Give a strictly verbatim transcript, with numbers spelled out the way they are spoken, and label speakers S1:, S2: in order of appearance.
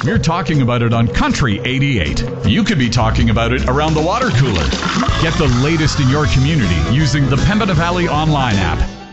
S1: We're talking about it on Country eighty-eight. You could be talking about it around the water cooler. Get the latest in your community using the Pembina Valley online app.